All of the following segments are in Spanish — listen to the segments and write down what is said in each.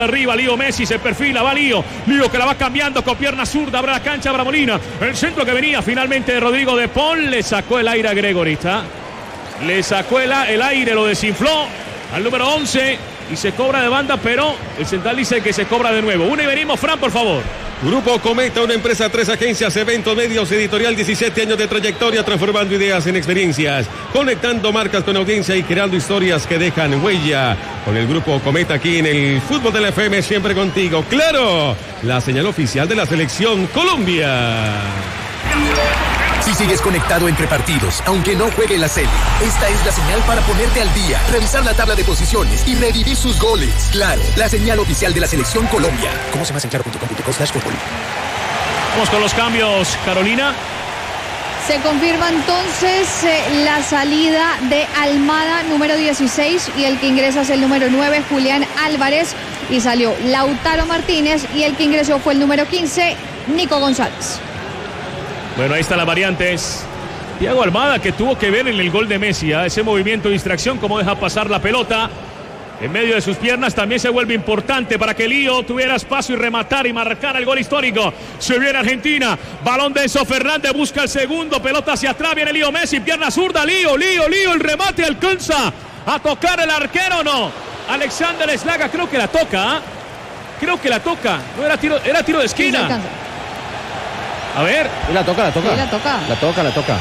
Arriba, Lío Messi, se perfila, va Lío que la va cambiando con pierna zurda, abre la cancha para Molina, el centro que venía finalmente de Rodrigo de Paul, le sacó el aire a Gregoritsch, le sacó el aire, lo desinfló al número 11 y se cobra de banda, pero el central dice que se cobra de nuevo. Una y venimos, Fran, por favor. Grupo Cometa, una empresa, 3 agencias, eventos, medios, editorial, 17 años de trayectoria, transformando ideas en experiencias, conectando marcas con audiencia y creando historias que dejan huella. Con el Grupo Cometa aquí en el Fútbol de la FM, siempre contigo. ¡Claro! La señal oficial de la Selección Colombia. Si sigues conectado entre partidos, aunque no juegue la serie, esta es la señal para ponerte al día, revisar la tabla de posiciones y revivir sus goles. Claro, la señal oficial de la Selección Colombia. ¿Cómo se más en claro.com.co/fútbol? Vamos con los cambios, Carolina. Se confirma entonces la salida de Almada, número 16, y el que ingresa es el número 9, Julián Álvarez, y salió Lautaro Martínez, y el que ingresó fue el número 15, Nico González. Bueno, ahí están las variantes. Thiago Almada, que tuvo que ver en el gol de Messi, ese movimiento de distracción, cómo deja pasar la pelota en medio de sus piernas, también se vuelve importante para que Lío tuviera espacio y rematar y marcar el gol histórico. Se viene Argentina, balón de Enzo Fernández, busca el segundo, pelota hacia atrás, viene Lío Messi, pierna zurda, Lío, el remate alcanza a tocar el arquero, no. Alexander Slaga, creo que la toca, no era tiro de esquina. Sí, a ver. La toca. Sí, la toca.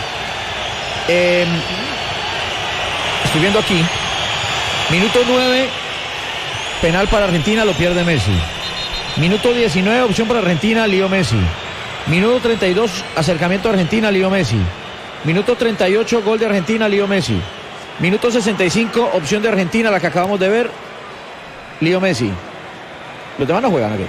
Estoy viendo aquí. Minuto 9, penal para Argentina, lo pierde Messi. Minuto 19, opción para Argentina, Lío Messi. Minuto 32, acercamiento a Argentina, Lío Messi. Minuto 38, gol de Argentina, Lío Messi. Minuto 65, opción de Argentina, la que acabamos de ver, Lío Messi. Los demás no juegan aquí.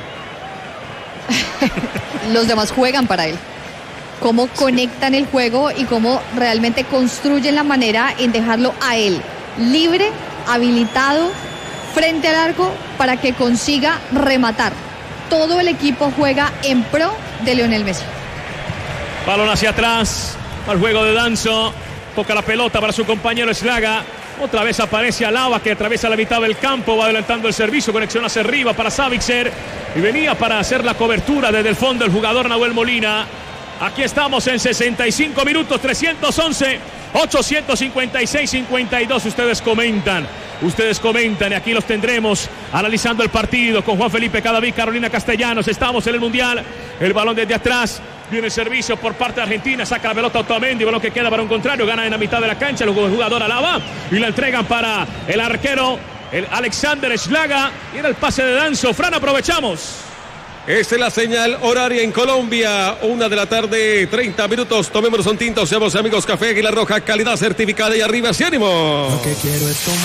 Los demás juegan para él. Cómo conectan el juego y cómo realmente construyen la manera en dejarlo a él libre, habilitado, frente al arco para que consiga rematar. Todo el equipo juega en pro de Lionel Messi. Balón hacia atrás, al juego de Danzo, toca la pelota para su compañero Slaga. Otra vez aparece Alaba, que atraviesa la mitad del campo, va adelantando el servicio, conexión hacia arriba para Savitzer, y venía para hacer la cobertura desde el fondo el jugador Nahuel Molina. Aquí estamos en 65 minutos, 311, 856, 52. Ustedes comentan y aquí los tendremos analizando el partido con Juan Felipe Cadavid, Carolina Castellanos. Estamos en el Mundial, el balón desde atrás. Viene el servicio por parte de Argentina, saca la pelota Otamendi, balón que queda para un contrario, gana en la mitad de la cancha el jugador Alaba y la entregan para el arquero, el Alexander Slaga, y era el pase de Danzo. Fran, aprovechamos. Esta es la señal horaria en Colombia, 1:30 p.m. Tomémonos un tinto, seamos amigos. Café Águila Roja, calidad certificada, y arriba, ¡sí, ánimo! Lo que quiero es tomar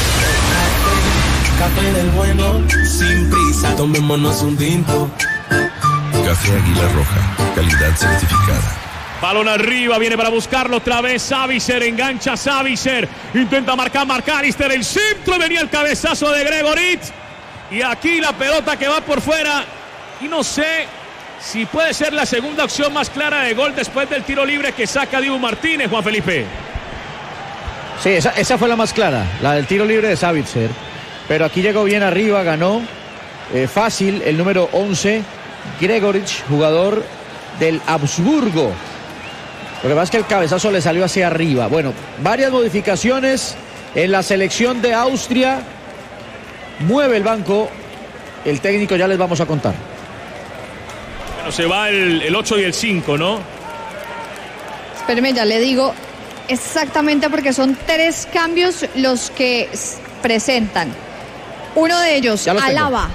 café del bueno, sin prisa, tomémonos un tinto. Café Águila Roja, calidad certificada. Balón arriba, viene para buscarlo otra vez Savitzer, engancha Savitzer, intenta marcar McAllister, el centro, venía el cabezazo de Gregoritsch, y aquí la pelota que va por fuera, y no sé si puede ser la segunda opción más clara de gol después del tiro libre que saca Dibu Martínez, Juan Felipe. Sí, esa fue la más clara, la del tiro libre de Savitzer, pero aquí llegó bien arriba, ganó fácil el número 11, Gregoritsch, jugador del Augsburgo. Lo que pasa es que el cabezazo le salió hacia arriba. Bueno, varias modificaciones en la selección de Austria. Mueve el banco el técnico, ya les vamos a contar. Bueno, se va el 8 y el 5, ¿no? Espéreme, ya le digo exactamente, porque son 3 cambios los que presentan. Uno de ellos, Alaba.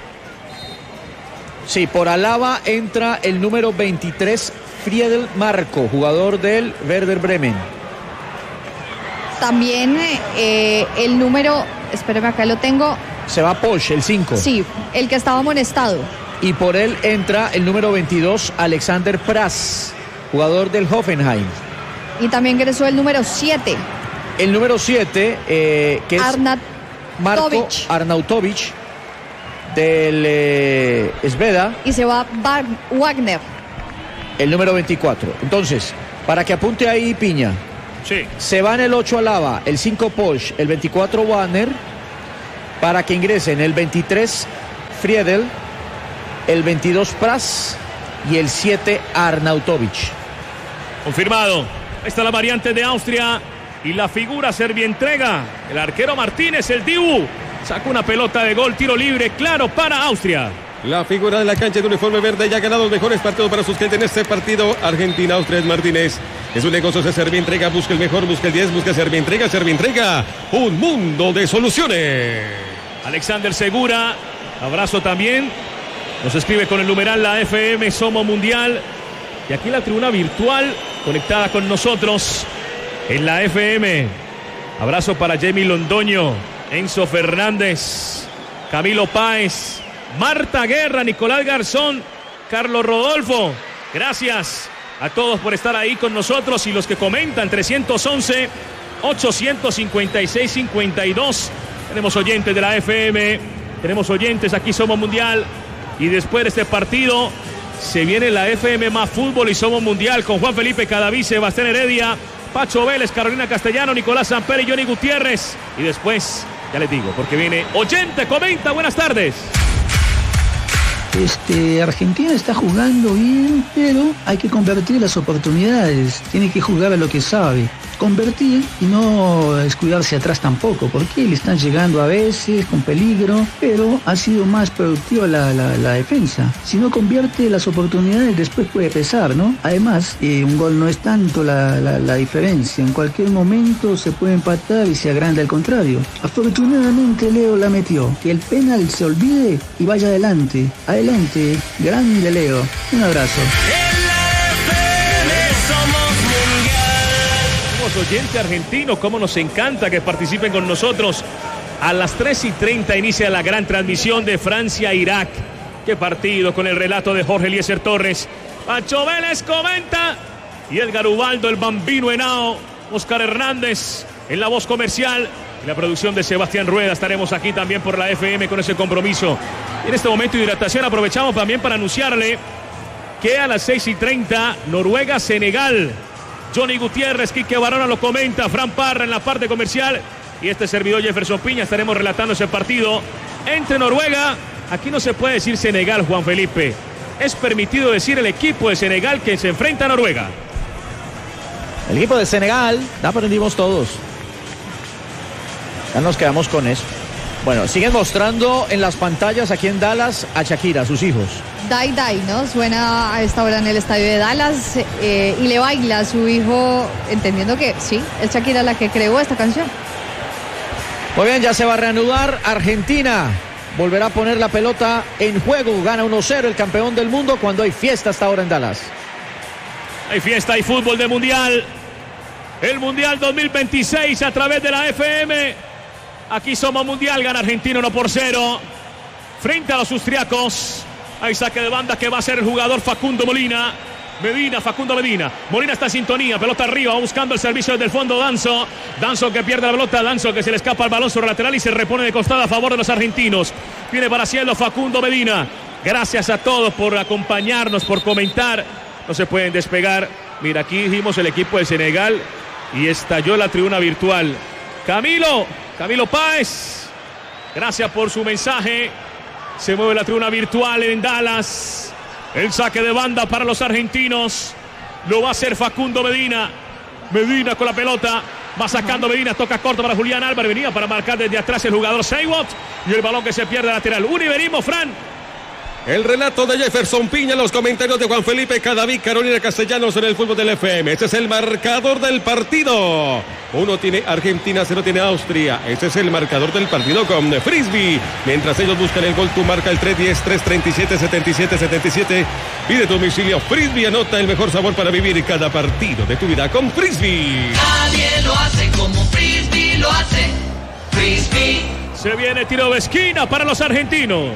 Sí, por Alaba entra el número 23, Friedel Marco, jugador del Werder Bremen. También el número, espéreme, acá lo tengo. Se va Posch, el 5. Sí, el que estaba amonestado. Y por él entra el número 22, Alexander Pras, jugador del Hoffenheim. Y también ingresó el número 7. El número 7, que es Marco Arnautovic, del Sveda. Y se va Wagner, el número 24. Entonces, para que apunte ahí Piña. Sí. Se van el 8 Alaba, el 5 Posch, el 24 Wagner, para que ingresen el 23 Friedel, el 22 Pras y el 7 Arnautovic. Confirmado. Ahí está la variante de Austria y la figura Servientrega. El arquero Martínez, el Dibu, saca una pelota de gol, tiro libre, claro para Austria. La figura de la cancha de uniforme verde ya ha ganado los mejores partidos para sus gente en este partido. Argentina-Austria es Martínez. Es un negocio de Servientrega. Busca el mejor, busca el 10, busca Servientrega. Servientrega, un mundo de soluciones. Alexander Segura, abrazo también. Nos escribe con el numeral la FM Somos Mundial. Y aquí la tribuna virtual conectada con nosotros en la FM. Abrazo para Jamie Londoño, Enzo Fernández, Camilo Páez, Marta Guerra, Nicolás Garzón, Carlos Rodolfo. Gracias a todos por estar ahí con nosotros y los que comentan 311-856-52. Tenemos oyentes de la FM, tenemos oyentes aquí Somos Mundial y después de este partido se viene la FM más fútbol y Somos Mundial con Juan Felipe Cadaví, Sebastián Heredia, Pacho Vélez, Carolina Castellano, Nicolás Samper y Johnny Gutiérrez. Y después, ya les digo, porque viene oyente, comenta, buenas tardes. Argentina está jugando bien, pero hay que convertir las oportunidades. Tiene que jugar a lo que sabe. Convertir y no descuidarse atrás tampoco, porque le están llegando a veces con peligro, pero ha sido más productiva la defensa. Si no convierte las oportunidades, después puede pesar, ¿no? Además, un gol no es tanto la diferencia. En cualquier momento se puede empatar y se agranda el contrario. Afortunadamente Leo la metió. Que el penal se olvide y vaya adelante. Adelante, grande Leo. Un abrazo. Oyente argentino, cómo nos encanta que participen con nosotros. A las 3:30 inicia la gran transmisión de Francia-Irak. Qué partido, con el relato de Jorge Eliezer Torres. Pacho Vélez comenta y Edgar Ubaldo, el Bambino Henao, Oscar Hernández en la voz comercial y la producción de Sebastián Rueda. Estaremos aquí también por la FM con ese compromiso. Y en este momento de hidratación aprovechamos también para anunciarle que a las 6:30 Noruega-Senegal. Johnny Gutiérrez, Quique Barona lo comenta, Fran Parra en la parte comercial y este servidor Jefferson Piña estaremos relatando ese partido entre Noruega. Aquí no se puede decir Senegal, Juan Felipe. Es permitido decir el equipo de Senegal que se enfrenta a Noruega. El equipo de Senegal, ya aprendimos todos. Ya nos quedamos con eso. Bueno, siguen mostrando en las pantallas aquí en Dallas a Shakira, a sus hijos. Dai Dai, ¿no? Suena a esta hora en el estadio de Dallas y le baila a su hijo, entendiendo que sí, es Shakira la que creó esta canción. Muy bien, ya se va a reanudar. Argentina volverá a poner la pelota en juego. Gana 1-0 el campeón del mundo cuando hay fiesta hasta ahora en Dallas. Hay fiesta, hay fútbol de mundial. El Mundial 2026 a través de la FM. Aquí Somos Mundial, gana Argentina 1-0 frente a los austriacos. Hay saque de banda que va a ser el jugador Facundo Molina. Facundo Medina. Molina está en sintonía, pelota arriba, va buscando el servicio desde el fondo Danzo. Danzo que pierde la pelota, Danzo que se le escapa el balón sobre lateral y se repone de costado a favor de los argentinos. Viene para cielo Facundo Medina. Gracias a todos por acompañarnos, por comentar. No se pueden despegar. Mira, aquí dijimos el equipo de Senegal y estalló la tribuna virtual. Camilo Páez, gracias por su mensaje. Se mueve la tribuna virtual en Dallas. El saque de banda para los argentinos. Lo va a hacer Facundo Medina. Medina con la pelota. Va sacando Medina. Toca corto para Julián Álvarez. Venía para marcar desde atrás el jugador Seiwot. Y el balón que se pierde lateral. Univerismo, Fran. El relato de Jefferson Piña, los comentarios de Juan Felipe Cadaví, Carolina Castellanos en el fútbol del FM. Este es el marcador del partido. Uno tiene Argentina, 0 tiene Austria. Este es el marcador del partido con Frisbee. Mientras ellos buscan el gol, tú marca el 310-337-7777. Pide tu domicilio. Frisbee, anota el mejor sabor para vivir cada partido de tu vida con Frisbee. Nadie lo hace como Frisbee lo hace. Frisbee. Se viene tiro de esquina para los argentinos.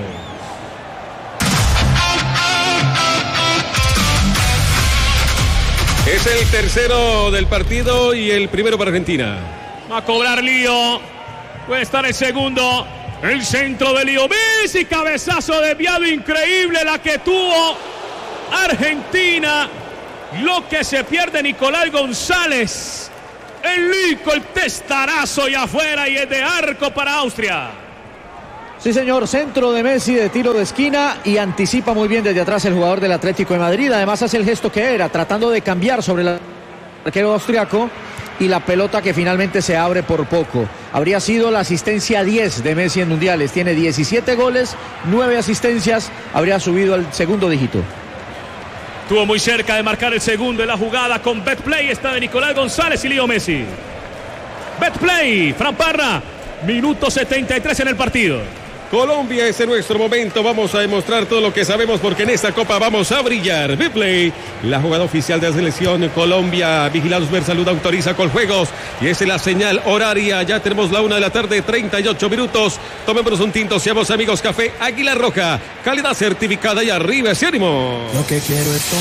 Es el tercero del partido y el primero para Argentina. Va a cobrar Lío. Puede estar el segundo. El centro de Lío Messi. Cabezazo desviado increíble la que tuvo Argentina. Lo que se pierde Nicolás González. El Lico, el testarazo y afuera y es de arco para Austria. Sí, señor, centro de Messi de tiro de esquina y anticipa muy bien desde atrás el jugador del Atlético de Madrid. Además hace el gesto que era, tratando de cambiar sobre el arquero austriaco y la pelota que finalmente se abre por poco. Habría sido la asistencia 10 de Messi en mundiales. Tiene 17 goles, 9 asistencias, habría subido al segundo dígito. Estuvo muy cerca de marcar el segundo en la jugada con Betplay. Está de Nicolás González y Leo Messi. Betplay, Fran Parra, minuto 73 en el partido. Colombia, es nuestro momento, vamos a demostrar todo lo que sabemos porque en esta copa vamos a brillar. Betplay, la jugada oficial de la selección Colombia, Vigilado Supersalud autoriza Coljuegos y esa es la señal horaria, ya tenemos la 1 de la tarde, 38 minutos, tomémonos un tinto, seamos amigos, café Águila Roja, calidad certificada y arriba ese ánimo. Lo que quiero es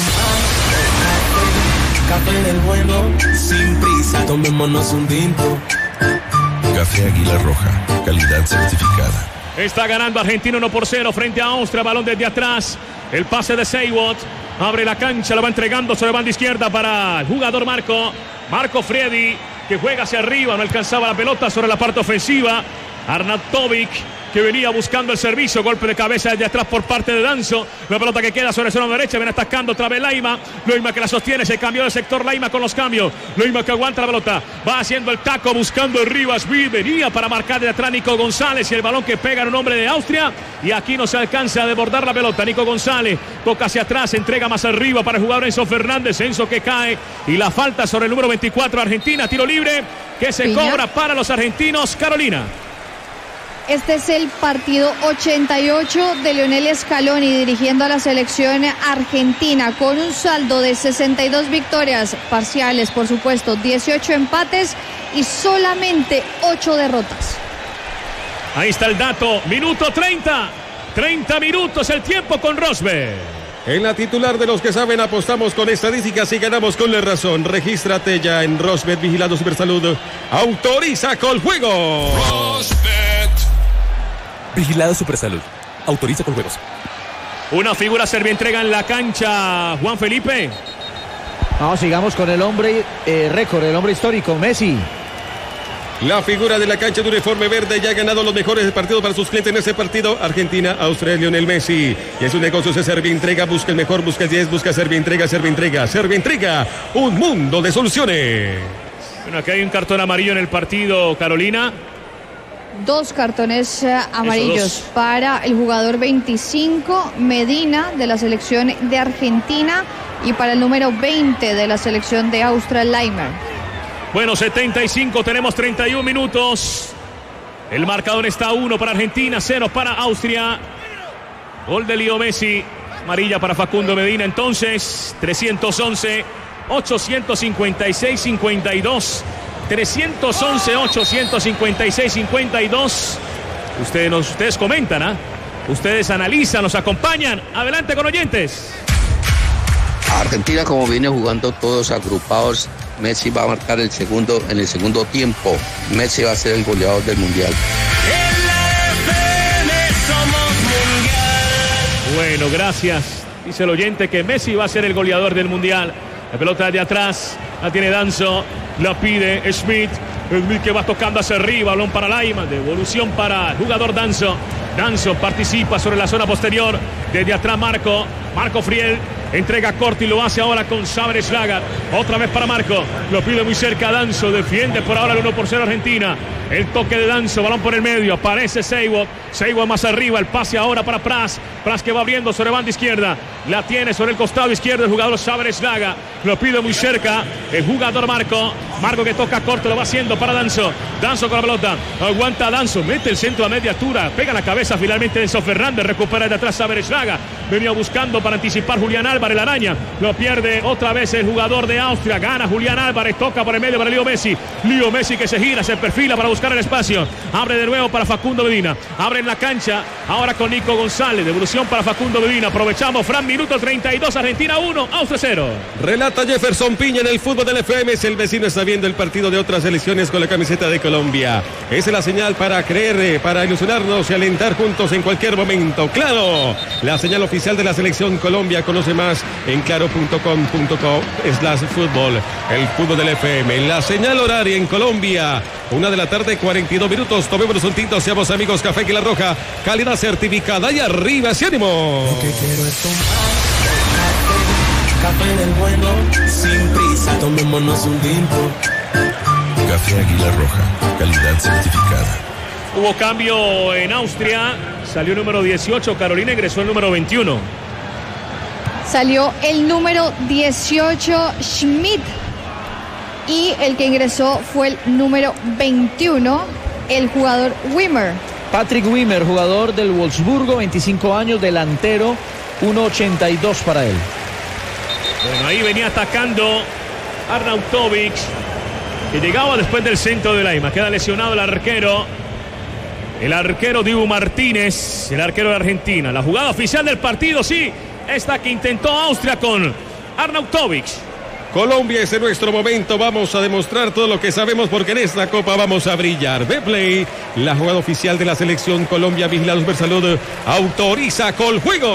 tomar café del bueno, sin prisa, tomémonos un tinto. Café Águila Roja, calidad certificada. Está ganando Argentina 1-0 frente a Austria. Balón desde atrás. El pase de Seiwot. Abre la cancha, lo va entregando sobre banda izquierda para el jugador Marco Friedi, que juega hacia arriba. No alcanzaba la pelota sobre la parte ofensiva. Arnautovic, que venía buscando el servicio. Golpe de cabeza desde atrás por parte de Danso. La pelota que queda sobre la zona derecha. Viene atacando otra vez Laima. Laima que la sostiene. Se cambió de sector Laima con los cambios. Laima que aguanta la pelota. Va haciendo el taco buscando el Rivas. Venía para marcar de atrás Nico González. Y el balón que pega en un hombre de Austria. Y aquí no se alcanza a desbordar la pelota. Nico González toca hacia atrás. Entrega más arriba para el jugador Enzo Fernández. Enzo que cae. Y la falta sobre el número 24 Argentina. Tiro libre que se cobra para los argentinos. Carolina. Este es el partido 88 de Lionel Scaloni dirigiendo a la selección argentina con un saldo de 62 victorias parciales, por supuesto, 18 empates y solamente 8 derrotas. Ahí está el dato, minuto 30 minutos el tiempo con Rosberg. En la titular de los que saben apostamos con estadísticas y ganamos con la razón. Regístrate ya en Rosbet Vigilado Supersalud. Autoriza Coljuegos. Vigilado Supersalud. Autoriza Coljuegos. Una figura servientrega en la cancha, Juan Felipe. No, sigamos con el hombre récord, el hombre histórico, Messi. La figura de la cancha de uniforme verde ya ha ganado los mejores partidos para sus clientes en ese partido. Argentina, Austria, Lionel Messi. Y es un negocio de Servientrega. Busca el mejor, busca el 10, busca Servientrega. Servientrega, un mundo de soluciones. Bueno, aquí hay un cartón amarillo en el partido, Carolina. 2 cartones amarillos para el jugador 25, Medina, de la selección de Argentina, y para el número 20 de la selección de Austria, Leimer. Bueno, 75, tenemos 31 minutos. El marcador está 1 para Argentina, 0 para Austria. Gol de Leo Messi, amarilla para Facundo Medina. Entonces, 311, 856, 52. 311, 856, 52. Ustedes comentan, ¿ah? Ustedes analizan, nos acompañan. Adelante con oyentes. Argentina, como viene jugando todos agrupados, Messi va a marcar en el segundo tiempo. Messi va a ser el goleador del Mundial. Bueno, gracias. Dice el oyente que Messi va a ser el goleador del Mundial. La pelota de atrás la tiene Danso, la pide Schmidt. Schmidt que va tocando hacia arriba, balón para Laima, devolución para el jugador Danso. Danso participa sobre la zona posterior. Desde atrás Marco Friel. Entrega corto y lo hace ahora con Saber Schlager. Otra vez para Marco. Lo pide muy cerca Danso. Defiende por ahora el 1-0 Argentina. El toque de Danso. Balón por el medio. Aparece Seiwot. Seiwot más arriba. El pase ahora para Pras. Pras que va abriendo sobre banda izquierda. La tiene sobre el costado izquierdo el jugador Saber Schlager. Lo pide muy cerca el jugador Marco. Marco que toca corto. Lo va haciendo para Danso. Danso con la pelota. Aguanta Danso. Mete el centro a media altura. Pega la cabeza finalmente de Enzo Fernández. Recupera de atrás Saber Schlager. Venía buscando para anticipar Julián Álvarez. El araña, lo pierde otra vez el jugador de Austria, gana Julián Álvarez, toca por el medio para Leo Messi que se gira, se perfila para buscar el espacio, abre de nuevo para Facundo Medina, abre en la cancha, ahora con Nico González, devolución para Facundo Medina, aprovechamos, Fran, minuto 32, Argentina 1, Austria 0. Relata Jefferson Piña en el fútbol del FM, el vecino está viendo el partido de otras selecciones con la camiseta de Colombia, esa es la señal para creer, para ilusionarnos y alentar juntos en cualquier momento, claro, la señal oficial de la selección Colombia, conoce más en claro.com.co/fútbol, el fútbol del FM, la señal horaria en Colombia, 1 de la tarde 42 minutos. Tomémonos un tinto, seamos amigos. Café Águila Roja, calidad certificada. Y arriba, ese ánimo. Lo que quiero es tomar café del bueno, sin prisa, tomémonos un tinto. Café Águila Roja, calidad certificada. Hubo cambio en Austria. Salió el número 18, Carolina, ingresó el número 21. Salió el número 18, Schmidt. Y el que ingresó fue el número 21, el jugador Wimmer. Patrick Wimmer, jugador del Wolfsburgo, 25 años, delantero, 1.82 para él. Bueno, ahí venía atacando Arnautovic, que llegaba después del centro del Aima. Queda lesionado el arquero Dibu Martínez, el arquero de Argentina. La jugada oficial del partido, sí, esta que intentó Austria con Arnautovic. Colombia, es en nuestro momento. Vamos a demostrar todo lo que sabemos porque en esta Copa vamos a brillar. Betplay, la jugada oficial de la selección Colombia, vigilado Supersalud, autoriza con juego.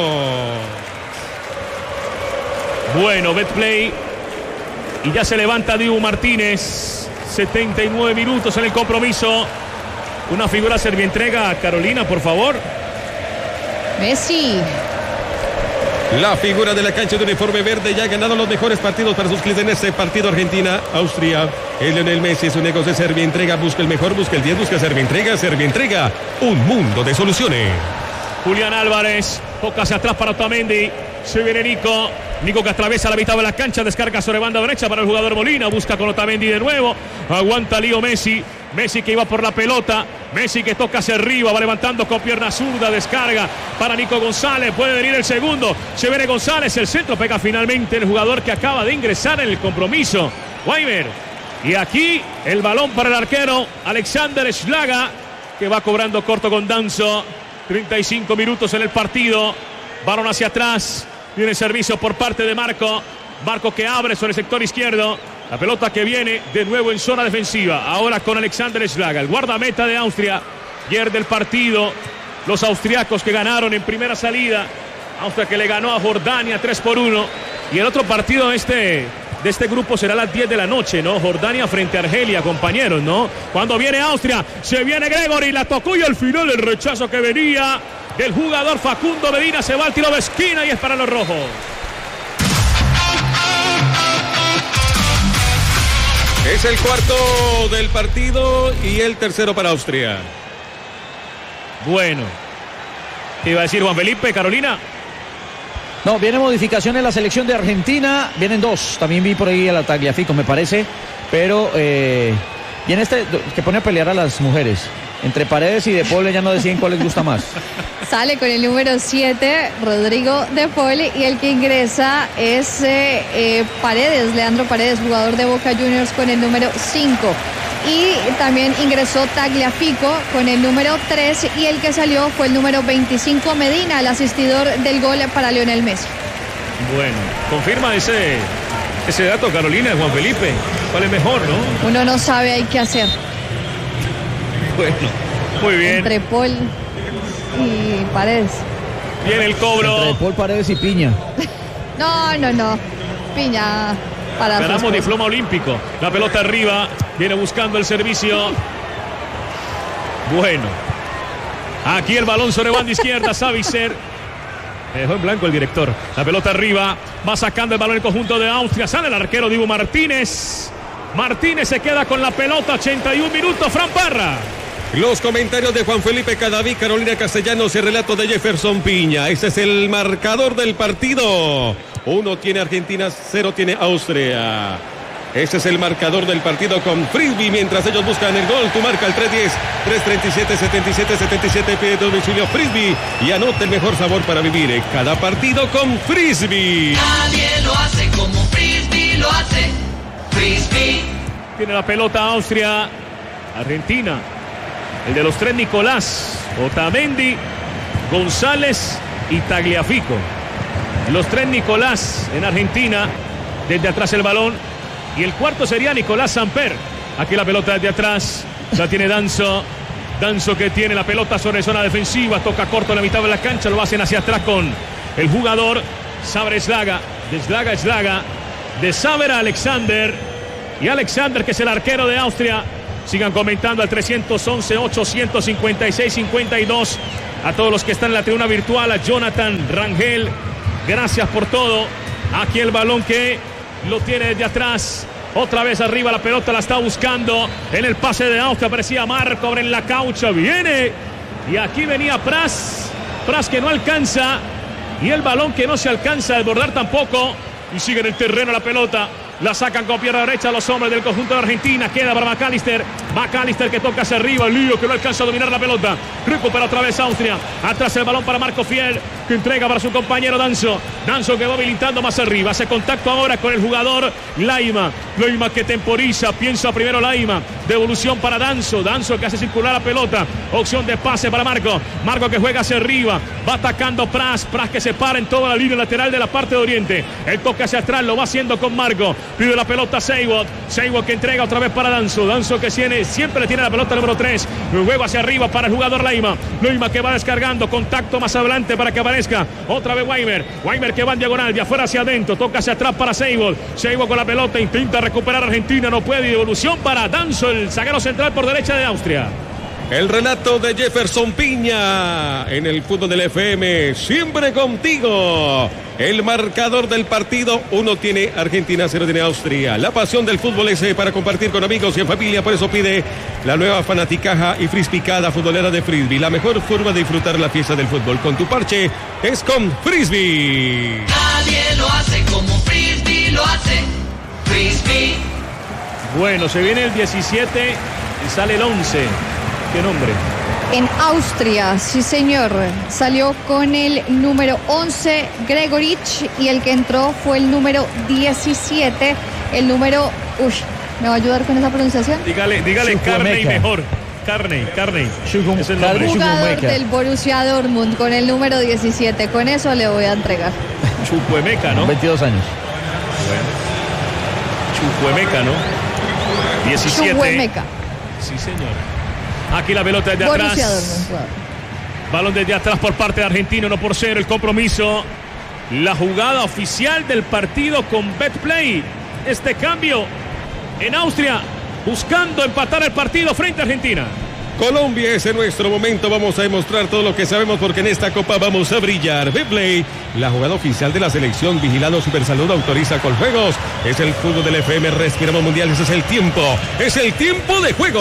Bueno, Betplay. Y ya se levanta Dibu Martínez. 79 minutos en el compromiso. Una figura servientrega a Carolina, por favor. Messi. La figura de la cancha de uniforme verde ya ha ganado los mejores partidos para sus clientes en este partido. Argentina-Austria. El Lionel Messi es un negocio de Servientrega. Busca el mejor, busca el 10, busca Servientrega. Servientrega, un mundo de soluciones. Julián Álvarez, toca hacia atrás para Otamendi. Se viene Nico. Nico que atraviesa la mitad de la cancha, descarga sobre banda derecha para el jugador Molina. Busca con Otamendi de nuevo. Aguanta lío Messi. Messi que iba por la pelota. Messi que toca hacia arriba, va levantando con pierna zurda, descarga para Nico González, puede venir el segundo, se viene González, el centro pega finalmente el jugador que acaba de ingresar en el compromiso, Weimer. Y aquí el balón para el arquero Alexander Schlaga, que va cobrando corto con Danso. 35 minutos en el partido, balón hacia atrás, viene el servicio por parte de Marco que abre sobre el sector izquierdo. La pelota que viene de nuevo en zona defensiva. Ahora con Alexander Schlaga, el guardameta de Austria. Pierde el partido. Los austriacos que ganaron en primera salida. Austria que le ganó a Jordania 3-1. Y el otro partido de este grupo será a las 10 de la noche, ¿no? Jordania frente a Argelia, compañeros, ¿no? Cuando viene Austria, se viene Gregory, la tocó y al final el rechazo que venía del jugador Facundo Medina. Se va al tiro de esquina y es para los rojos. Es el cuarto del partido y el tercero para Austria. Bueno, ¿qué iba a decir Juan Felipe, Carolina? No, viene modificación en la selección de Argentina. Vienen dos. También vi por ahí a la Tagliafico, me parece. Pero viene que pone a pelear a las mujeres. Entre Paredes y De Paul ya no deciden cuál les gusta más. Sale con el número 7, Rodrigo De Paul, y el que ingresa es Paredes, Leandro Paredes, jugador de Boca Juniors, con el número 5. Y también ingresó Tagliafico con el número 3, y el que salió fue el número 25, Medina, el asistidor del gol para Lionel Messi. Bueno, confirma ese dato, Carolina, Juan Felipe. ¿Cuál es mejor, no? Uno no sabe hay qué hacer. Bueno, muy bien. Entre Paul y Paredes. Viene el cobro. Entre Paul, Paredes y Piña. No. Piña para. Ganamos diploma olímpico. La pelota arriba. Viene buscando el servicio. Bueno. Aquí el balón sobre banda izquierda. Savitzer. Dejó en blanco el director. La pelota arriba. Va sacando el balón el conjunto de Austria. Sale el arquero Dibu Martínez. Martínez se queda con la pelota. 81 minutos. Fran Parra. Los comentarios de Juan Felipe Cadaví, Carolina Castellanos y el relato de Jefferson Piña. Este es el marcador del partido. 1 tiene Argentina, 0 tiene Austria. Este es el marcador del partido con Frisbee. Mientras ellos buscan el gol, tú marca el 310-337-77-77. Pide domicilio Frisbee y anota el mejor sabor para vivir cada partido con Frisbee. Nadie lo hace como Frisbee lo hace. Frisbee. Tiene la pelota Austria. Argentina. El de los tres, Nicolás, Otamendi, González y Tagliafico. Los tres Nicolás en Argentina. Desde atrás el balón. Y el cuarto sería Nicolás Samper. Aquí la pelota desde atrás. La tiene Danso. Danso que tiene la pelota sobre zona defensiva. Toca corto en la mitad de la cancha. Lo hacen hacia atrás con el jugador Saber Schlaga. De Schlaga. De Saber a Alexander. Y Alexander, que es el arquero de Austria, Sigan comentando al 311-856-52. A todos los que están en la tribuna virtual, a Jonathan Rangel, gracias por todo. Aquí el balón que lo tiene desde atrás. Otra vez arriba la pelota, la está buscando. En el pase de Austria aparecía Marco, abre en la caucha, viene. Y aquí venía Pras que no alcanza. Y el balón que no se alcanza a desbordar tampoco. Y sigue en el terreno la pelota. La sacan con pierna derecha los hombres del conjunto de Argentina. Queda para McAllister. McAllister que toca hacia arriba. Lío que no alcanza a dominar la pelota. Recupera otra vez Austria. Atrás el balón para Marco Fiel, que entrega para su compañero Danso. Danso que va habilitando más arriba. Hace contacto ahora con el jugador Laima. Laima que temporiza. Piensa primero Laima. Devolución para Danso. Danso que hace circular la pelota. Opción de pase para Marco. Marco que juega hacia arriba. Va atacando Pras. Pras que se para en toda la línea lateral de la parte de oriente. El toque hacia atrás lo va haciendo con Marco. Pide la pelota Seiwot. Seiwot que entrega otra vez para Danso. Danso que siempre le tiene la pelota número 3. Luego hacia arriba para el jugador Laima. Laima que va descargando. Contacto más adelante para que aparezca otra vez Weimer. Weimer que va en diagonal. De afuera hacia adentro. Toca hacia atrás para Seiwot. Seiwot con la pelota. Intenta recuperar Argentina. No puede. Y devolución para Danso, el zaguero central por derecha de Austria. El relato de Jefferson Piña en el fútbol del FM, siempre contigo. El marcador del partido, 1 tiene Argentina, 0 tiene Austria. La pasión del fútbol es para compartir con amigos y en familia, por eso pide la nueva fanaticaja y frispicada futbolera de Frisbee. La mejor forma de disfrutar la fiesta del fútbol con tu parche es con Frisbee. Nadie lo hace como Frisbee lo hace. Frisbee. Bueno, se viene el 17 y sale el 11. ¿Qué nombre? En Austria, sí señor. Salió con el número 11 Gregorich y el que entró fue el número 17. El número... ¿me va a ayudar con esa pronunciación? Dígale Carney mejor. Carney. Es el nombre. Jugador del Borussia Dortmund con el número 17. Con eso le voy a entregar. Chukwuemeka, ¿no? 22 años. Bueno. Chukwuemeka, ¿no? 17. Chukwuemeka. Sí, señor. Aquí la pelota desde atrás. Balón desde atrás por parte de Argentina, 1-0 el compromiso. La jugada oficial del partido con Betplay. Este cambio en Austria, buscando empatar el partido frente a Argentina. Colombia es en nuestro momento. Vamos a demostrar todo lo que sabemos porque en esta copa vamos a brillar. Betplay, la jugada oficial de la selección, vigilado Supersalud, autoriza con juegos. Es el fútbol del FM, respiramos mundial. Ese es el tiempo. Es el tiempo de juego.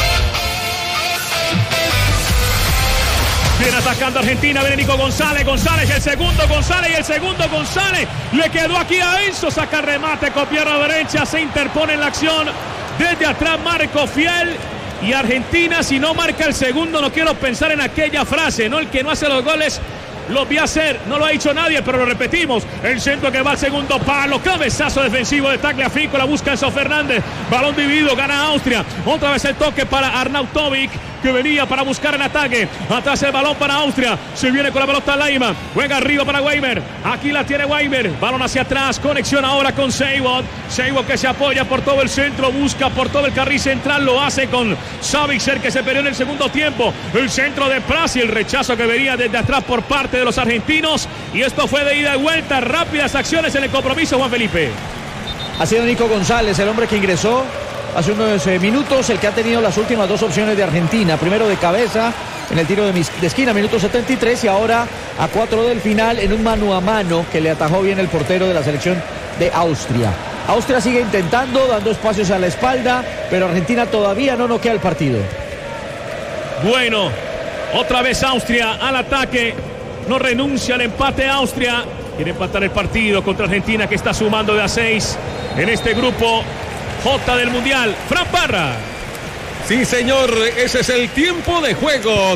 Viene atacando Argentina, viene Nico González, el segundo González, le quedó aquí a Enzo, saca remate con pierna derecha, se interpone en la acción, desde atrás Marco Fiel, y Argentina si no marca el segundo, no quiero pensar en aquella frase, ¿no? El que no hace los goles lo vi hacer, no lo ha dicho nadie, pero lo repetimos. El centro que va al segundo palo, cabezazo defensivo de Tagliafico, la busca Enzo Fernández, balón dividido, gana Austria. Otra vez el toque para Arnautovic, que venía para buscar el ataque. Atrás el balón para Austria, se viene con la pelota Laima, juega arriba para Weimer, aquí la tiene Weimer, balón hacia atrás, conexión ahora con Seiwot que se apoya por todo el centro, busca por todo el carril central, lo hace con Savitzer que se perdió en el segundo tiempo. El centro de Pras y el rechazo que venía desde atrás por parte de los argentinos, y esto fue de ida y vuelta, rápidas acciones en el compromiso. Juan Felipe, ha sido Nico González el hombre que ingresó hace unos minutos, el que ha tenido las últimas dos opciones de Argentina, primero de cabeza en el tiro de esquina, minuto 73, y ahora a 4 del final en un mano a mano que le atajó bien el portero de la selección de Austria. Austria sigue intentando, dando espacios a la espalda, pero Argentina todavía no noquea el partido. Bueno, otra vez Austria al ataque, no renuncia al empate Austria, quiere empatar el partido contra Argentina, que está sumando de a 6 en este grupo J del Mundial. Fran Parra. Sí, señor, ese es el tiempo de juego.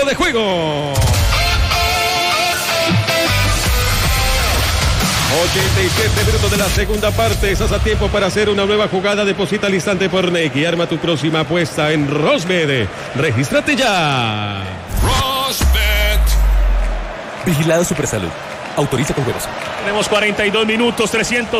87 minutos de la segunda parte. Estás a tiempo para hacer una nueva jugada. Deposita al instante por Nequi y arma tu próxima apuesta en Rosbet. ¡Regístrate ya! Rosbet. Vigilado Supersalud. Autoriza con juegos. Tenemos 42 minutos,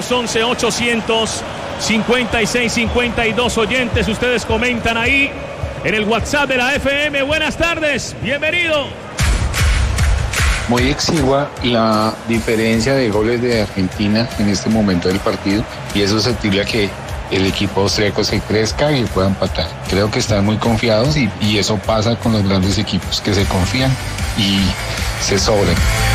311-856-52 oyentes. Ustedes comentan ahí en el WhatsApp de la FM. Buenas tardes, bienvenido. Muy exigua la diferencia de goles de Argentina en este momento del partido, y eso se titula que el equipo austríaco se crezca y pueda empatar. Creo que están muy confiados y eso pasa con los grandes equipos, que se confían y se sobran.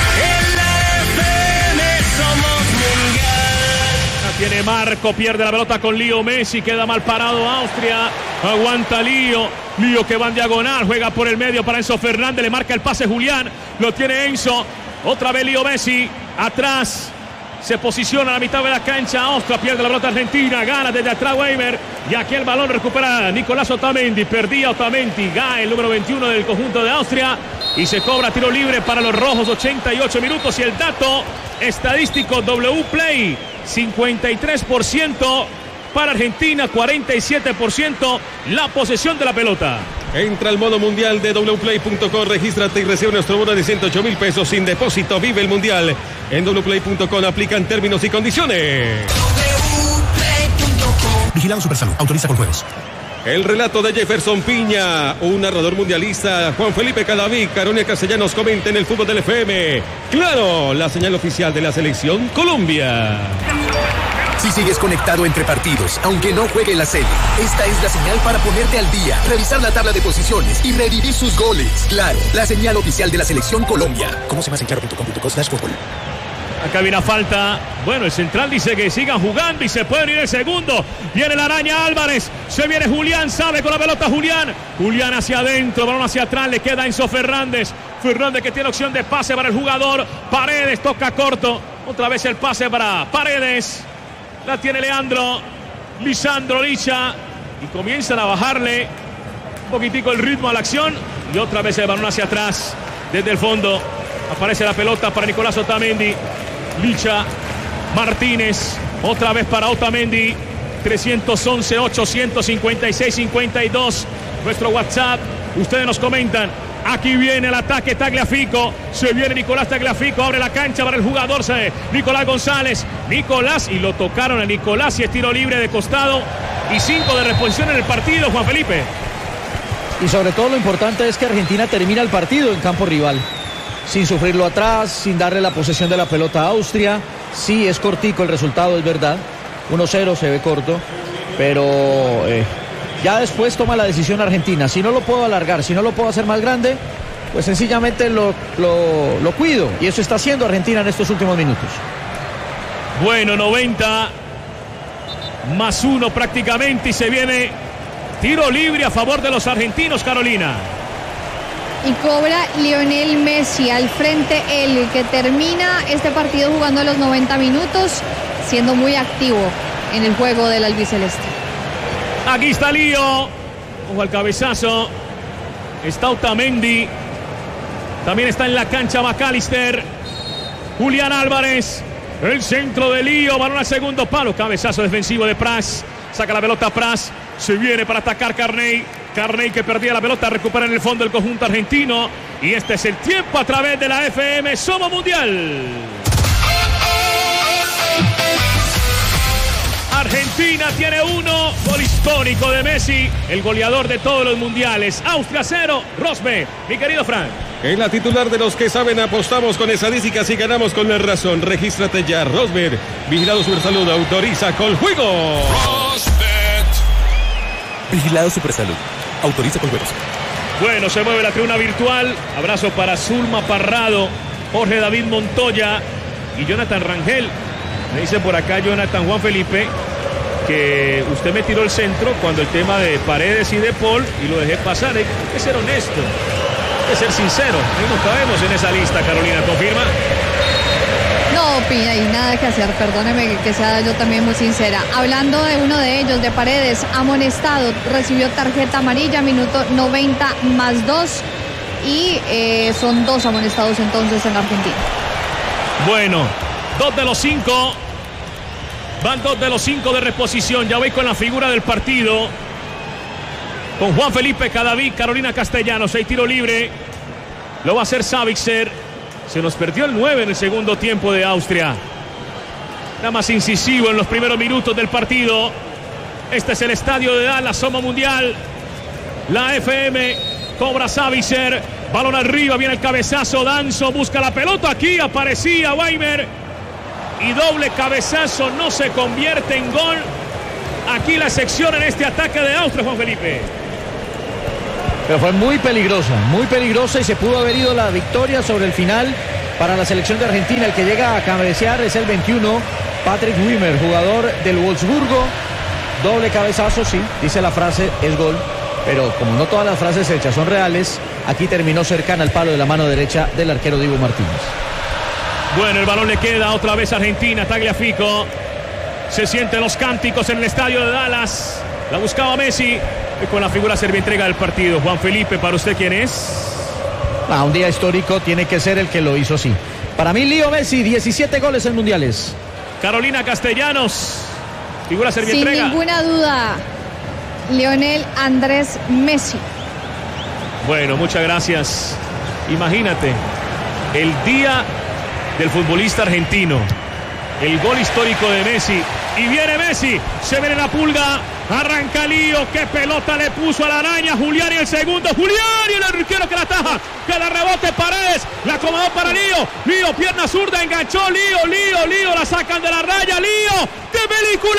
Tiene Marco, pierde la pelota con Leo Messi, queda mal parado Austria, aguanta Leo que va en diagonal, juega por el medio para Enzo Fernández, le marca el pase Julián, lo tiene Enzo, otra vez Leo Messi, atrás, se posiciona a la mitad de la cancha, Austria pierde la pelota Argentina, gana desde atrás Weimer, y aquí el balón recupera Nicolás Otamendi, perdía Otamendi, Gae, el número 21 del conjunto de Austria, y se cobra tiro libre para los rojos, 88 minutos, y el dato estadístico Wplay, 53% para Argentina, 47% la posesión de la pelota. Entra al modo mundial de wplay.com, regístrate y recibe nuestro bono de 108.000 pesos sin depósito. Vive el mundial en wplay.com, aplican términos y condiciones. Vigilado Supersalud, autoriza con juegos. El relato de Jefferson Piña, un narrador mundialista, Juan Felipe Cadaví, Carolina Castellanos comenta en el fútbol del FM. Claro, la señal oficial de la selección Colombia. Si sigues conectado entre partidos, aunque no juegue la serie, esta es la señal para ponerte al día, revisar la tabla de posiciones y revivir sus goles. Claro, la señal oficial de la selección Colombia. ¿Cómo más en claro.com.co/fútbol? Acá viene a falta. Bueno, el central dice que sigan jugando y se pueden ir el segundo. Viene la araña Álvarez. Se viene Julián. Sabe con la pelota Julián. Julián hacia adentro. Balón hacia atrás. Le queda Enzo Fernández. Fernández que tiene opción de pase para el jugador. Paredes toca corto. Otra vez el pase para Paredes. La tiene Lisandro Licha. Y comienzan a bajarle un poquitico el ritmo a la acción. Y otra vez el balón hacia atrás. Desde el fondo. Aparece la pelota para Nicolás Otamendi. Licha, Martínez, otra vez para Otamendi, 311-856-52, nuestro WhatsApp, ustedes nos comentan, aquí viene el ataque Tagliafico, se viene Nicolás Tagliafico, abre la cancha para el jugador Nicolás González, y lo tocaron a Nicolás y es tiro libre de costado y 5 de reposición en el partido, Juan Felipe. Y sobre todo lo importante es que Argentina termina el partido en campo rival, sin sufrirlo atrás, sin darle la posesión de la pelota a Austria. Sí, es cortico el resultado, es verdad. 1-0 se ve corto, pero ya después toma la decisión Argentina. Si no lo puedo alargar, si no lo puedo hacer más grande, pues sencillamente lo cuido. Y eso está haciendo Argentina en estos últimos minutos. Bueno, 90 más 1 prácticamente y se viene tiro libre a favor de los argentinos, Carolina. Y cobra Lionel Messi al frente, él que termina este partido jugando los 90 minutos, siendo muy activo en el juego del albiceleste. Aquí está Lío, ojo al cabezazo, está Otamendi, también está en la cancha McAllister, Julián Álvarez, el centro de Lío, balón al segundo palo, cabezazo defensivo de Pras, saca la pelota Pras, se viene para atacar Carney que perdía la pelota, recupera en el fondo el conjunto argentino. Y este es el tiempo a través de la FM Somos Mundial. Argentina tiene 1, gol histórico de Messi, el goleador de todos los mundiales. Austria 0, Rosbe, mi querido Frank. En la titular de los que saben, apostamos con estadísticas y ganamos con la razón. Regístrate ya, Rosberg, Vigilado Supersalud, autoriza con juego. Vigilado Supersalud, autoriza con juegos. Bueno, se mueve la tribuna virtual. Abrazo para Zulma Parrado, Jorge David Montoya y Jonathan Rangel. Me dice por acá Jonathan Juan Felipe que usted me tiró el centro cuando el tema de Paredes y de Paul y lo dejé pasar. Hay que ser honesto, hay que ser sincero. No cabemos en esa lista, Carolina, ¿confirma? No, Piña, y nada que hacer, perdóneme que sea yo también muy sincera. Hablando de uno de ellos, de Paredes, amonestado, recibió tarjeta amarilla, minuto 90 más 2 y son 2 amonestados entonces en Argentina. Bueno, 2 de los 5, van 2 de los 5 de reposición, ya voy con la figura del partido, con Juan Felipe Cadaví, Carolina Castellanos, hay tiro libre, lo va a hacer Savitzer. Se nos perdió el 9 en el segundo tiempo de Austria. Nada más incisivo en los primeros minutos del partido. Este es el estadio de Dallas, Somos Mundial. La FM cobra Savitzer. Balón arriba, viene el cabezazo. Danzo busca la pelota. Aquí aparecía Weimer. Y doble cabezazo, no se convierte en gol. aquí la sección en este ataque de Austria, Juan Felipe. Pero fue muy peligrosa y se pudo haber ido la victoria sobre el final para la selección de Argentina. El que llega a cabecear es el 21, Patrick Wimmer, jugador del Wolfsburgo. Doble cabezazo, sí, dice la frase, es gol. Pero como no todas las frases hechas son reales, aquí terminó cercana al palo de la mano derecha del arquero Dibu Martínez. Bueno, el balón le queda otra vez a Argentina, Tagliafico. Se sienten los cánticos en el estadio de Dallas. La buscaba Messi. Y con la figura servientrega del partido. Juan Felipe, ¿para usted quién es? Un día histórico tiene que ser el que lo hizo así. Para mí, Leo Messi, 17 goles en mundiales. Carolina Castellanos, figura servientrega. Sin ninguna duda, Lionel Andrés Messi. Bueno, muchas gracias. Imagínate, el día del futbolista argentino. El gol histórico de Messi. Y viene Messi, se viene la pulga. Arranca Lío, qué pelota le puso a la araña. Julián y el segundo. Julián y el arquero que la ataja. Que la rebote Paredes. La acomodó para Lío. Lío, pierna zurda, enganchó. Lío. La sacan de la raya. Lío, de película.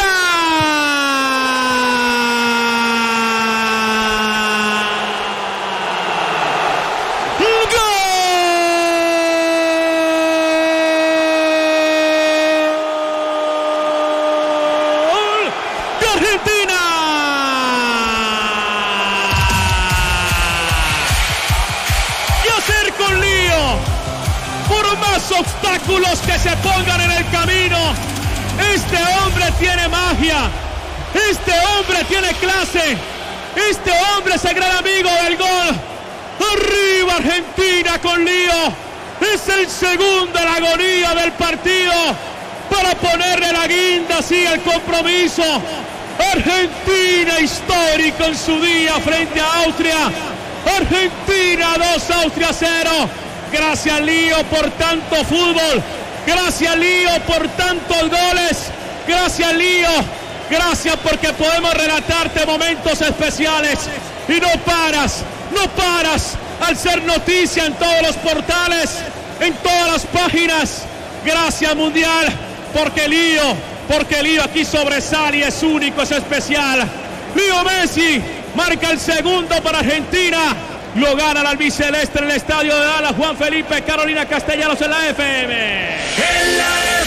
Obstáculos que se pongan en el camino. Este hombre tiene magia. Este hombre tiene clase. Este es el gran amigo del gol. Arriba Argentina con Lío. Es el segundo en la agonía del partido para ponerle la guinda, sí, el compromiso. Argentina histórico en su día frente a Austria. Argentina 2, Austria 0. Gracias Lío por tanto fútbol. Gracias Lío por tantos goles. Gracias Lío. Gracias porque podemos relatarte momentos especiales. Y no paras al ser noticia en todos los portales, en todas las páginas. Gracias Mundial, porque Lío aquí sobresale, es único, es especial. Lío Messi marca el segundo para Argentina. Lo gana el albiceleste en el estadio de Dallas. Juan Felipe, Carolina Castellanos en la FM. En la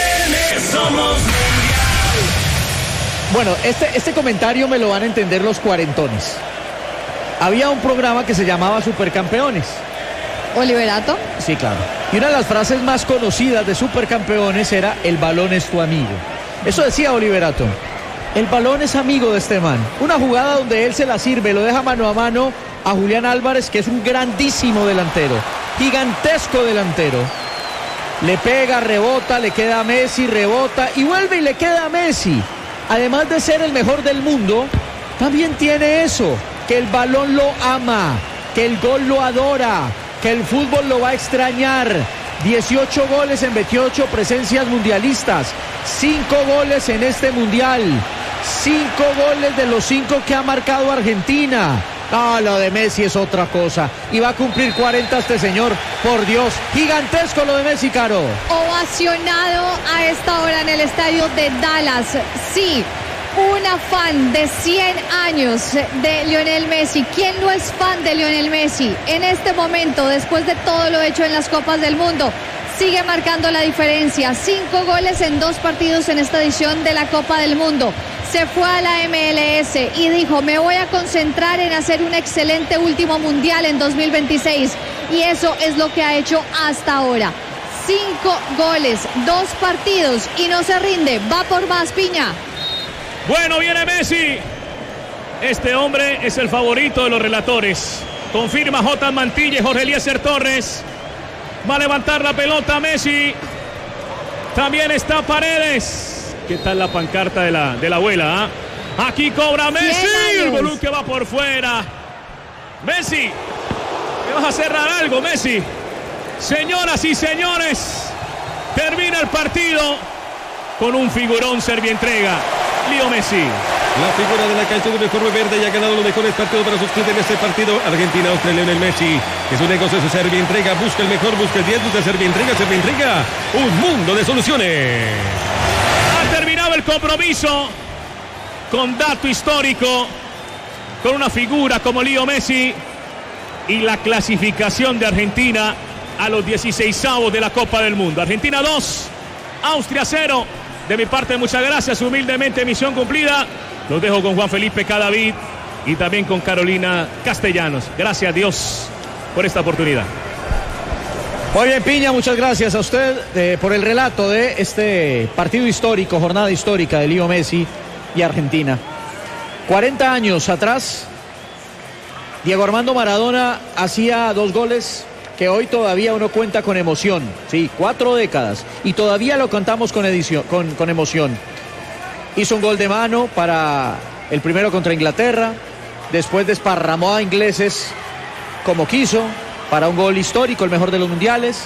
FM somos mundial. Bueno, este comentario me lo van a entender los cuarentones. Había un programa que se llamaba Supercampeones. ¿Oliverato? Sí, claro. Y una de las frases más conocidas de Supercampeones era: el balón es tu amigo. Eso decía Oliverato. El balón es amigo de este man. Una jugada donde él se la sirve, lo deja mano a mano a Julián Álvarez, que es un grandísimo delantero, gigantesco delantero. Le pega, rebota, le queda a Messi, rebota y vuelve y le queda a Messi. Además de ser el mejor del mundo, también tiene eso, que el balón lo ama, que el gol lo adora, que el fútbol lo va a extrañar. 18 goles en 28 presencias mundialistas, 5 goles en este mundial, 5 goles de los 5 que ha marcado Argentina. Lo de Messi es otra cosa. Y va a cumplir 40 este señor. Por Dios, gigantesco lo de Messi, Caro. Ovacionado a esta hora en el estadio de Dallas. Sí, una fan de 100 años de Lionel Messi. ¿Quién no es fan de Lionel Messi? En este momento, después de todo lo hecho en las Copas del Mundo, sigue marcando la diferencia. 5 goles en 2 partidos en esta edición de la Copa del Mundo. Se fue a la MLS y dijo: me voy a concentrar en hacer un excelente último mundial en 2026. Y eso es lo que ha hecho hasta ahora. 5 goles, 2 partidos y no se rinde. Va por más, Piña. Bueno, viene Messi. Este hombre es el favorito de los relatores. Confirma J. Mantilla y Jorge Eliezer Torres. Va a levantar la pelota Messi. También está Paredes. ¿Qué tal la pancarta de la abuela? Aquí cobra Messi. El balón que va por fuera. Messi, ¿me vas a cerrar algo, Messi? Señoras y señores, termina el partido con un figurón servientrega. Leo Messi. La figura de la cancha de uniforme verde y ha ganado los mejores partidos para sus clubes en este partido. Argentina, Austria, Lionel Messi. Es un negocio de Servientrega. Busca el mejor, busca el 10, busca Servientrega. Servientrega, un mundo de soluciones. Ha terminado el compromiso. con dato histórico, con una figura como Leo Messi y la clasificación de Argentina a los 16avos de la Copa del Mundo. Argentina 2, Austria 0. De mi parte, muchas gracias. Humildemente, misión cumplida. Los dejo con Juan Felipe Cadavid y también con Carolina Castellanos. Gracias a Dios por esta oportunidad. Muy bien, Piña, muchas gracias a usted por el relato de este partido histórico, jornada histórica de Leo Messi y Argentina. 40 años atrás, Diego Armando Maradona hacía 2 goles que hoy todavía uno cuenta con emoción. Sí, 4 décadas y todavía lo contamos con emoción. Hizo un gol de mano para el primero contra Inglaterra, después desparramó a ingleses como quiso, para un gol histórico, el mejor de los mundiales.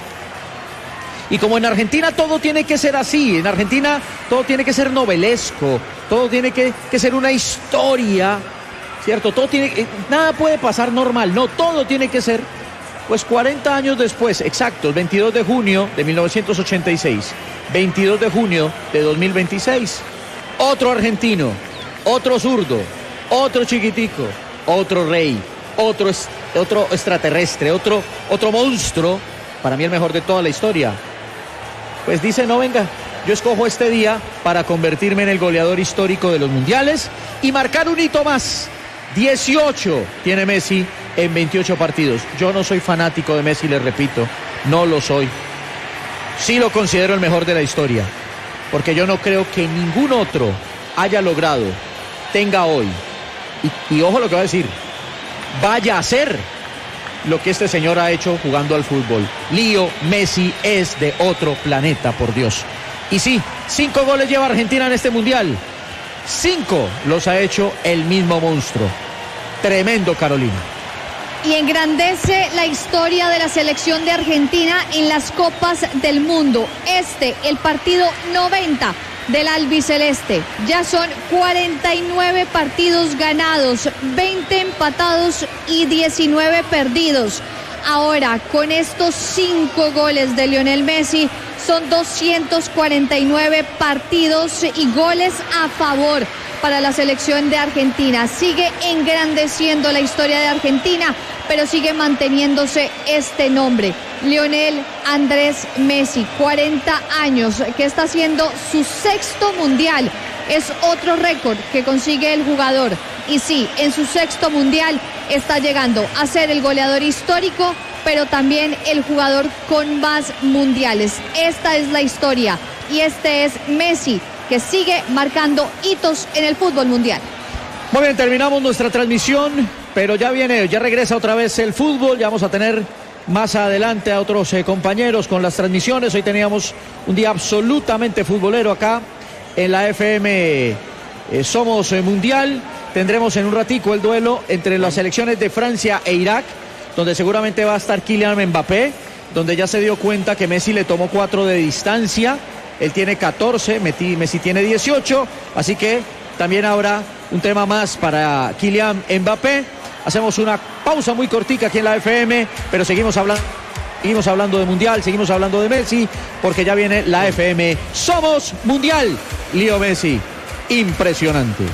Y como en Argentina todo tiene que ser así, en Argentina todo tiene que ser novelesco, todo tiene que ser una historia, ¿cierto? Nada puede pasar normal, no, todo tiene que ser, pues 40 años después, exacto, el 22 de junio de 1986, 22 de junio de 2026, otro argentino, otro zurdo, otro chiquitico, otro rey, otro extraterrestre, otro monstruo, para mí el mejor de toda la historia. Pues dice, no, venga, yo escojo este día para convertirme en el goleador histórico de los mundiales y marcar un hito más. 18 tiene Messi en 28 partidos. Yo no soy fanático de Messi, les repito, no lo soy. Sí lo considero el mejor de la historia, porque yo no creo que ningún otro haya logrado, tenga hoy, y ojo lo que va a decir, vaya a ser lo que este señor ha hecho jugando al fútbol. Leo Messi es de otro planeta, por Dios. Y sí, 5 goles lleva Argentina en este mundial. 5 los ha hecho el mismo monstruo. Tremendo, Carolina. Y engrandece la historia de la selección de Argentina en las Copas del Mundo. El partido 90 del albiceleste. Ya son 49 partidos ganados, 20 empatados y 19 perdidos. Ahora, con estos 5 goles de Lionel Messi, son 249 partidos y goles a favor para la selección de Argentina. Sigue engrandeciendo la historia de Argentina, pero sigue manteniéndose este nombre, Lionel Andrés Messi, 40 años, que está haciendo su 6º mundial. Es otro récord que consigue el jugador. Y sí, en su 6º mundial está llegando a ser el goleador histórico, pero también el jugador con más mundiales. Esta es la historia y este es Messi, que sigue marcando hitos en el fútbol mundial. Muy bien, terminamos nuestra transmisión, pero ya regresa otra vez el fútbol. Ya vamos a tener más adelante a otros compañeros con las transmisiones. Hoy teníamos un día absolutamente futbolero acá en la FM Somos Mundial. Tendremos en un ratico el duelo entre las selecciones de Francia e Irak, donde seguramente va a estar Kylian Mbappé, donde ya se dio cuenta que Messi le tomó 4 de distancia. Él tiene 14, Messi tiene 18, así que también habrá un tema más para Kylian Mbappé. Hacemos una pausa muy cortica aquí en la FM, pero seguimos hablando de Mundial, seguimos hablando de Messi, porque ya viene la FM Somos Mundial. Leo Messi, impresionante.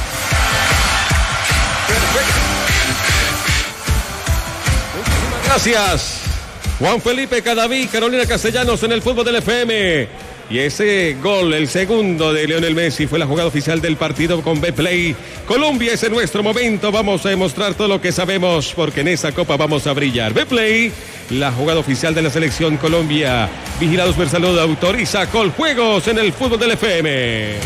Gracias, Juan Felipe Cadavid, Carolina Castellanos en el fútbol del FM. Y ese gol, el segundo de Lionel Messi, fue la jugada oficial del partido con Betplay. Colombia, es nuestro momento. Vamos a demostrar todo lo que sabemos, porque en esa copa vamos a brillar. Betplay, la jugada oficial de la selección Colombia. Vigilado Supersalud autoriza Coljuegos en el fútbol del FM.